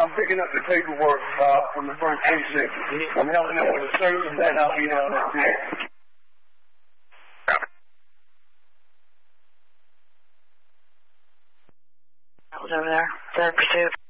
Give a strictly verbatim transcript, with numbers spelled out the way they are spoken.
I'm picking up the paperwork uh, from the front precinct. I'm helping them with the search, and then I'll be down there. That was over there. Third pursuit.